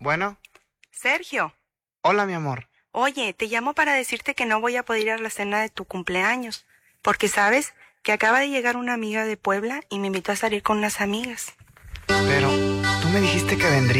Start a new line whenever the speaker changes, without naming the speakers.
Bueno,
Sergio,
hola mi amor.
oye, te llamo para decirte que no voy a poder ir a la cena de tu cumpleaños, porque sabes que acaba de llegar una amiga de Puebla y me invitó a salir con unas amigas.
Pero, ¿tú me dijiste que vendría?